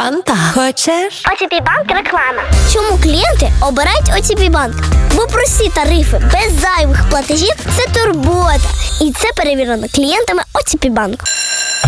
Фанта. Хочеш? OTP Bank реклама. Чому клієнти обирають OTP Bank? Бо прості тарифи без зайвих платежів – це турбота. І це перевірено клієнтами OTP Bank.